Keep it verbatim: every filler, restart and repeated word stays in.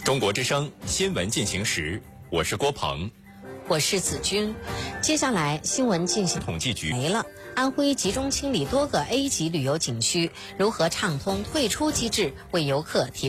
中国之声新闻进行时，我是郭鹏， 我是子君。接下来新闻进行统计局没了。安徽集中清理多个 A 级旅游景区，如何畅通退出机制，为游客提